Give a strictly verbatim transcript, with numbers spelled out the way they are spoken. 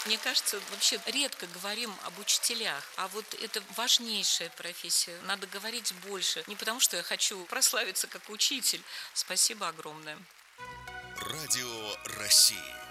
Мне кажется, вообще редко говорим об учителях, а вот это важнейшая профессия. Надо говорить больше. Не потому, что я хочу прославиться как учитель. Спасибо огромное. Радио России.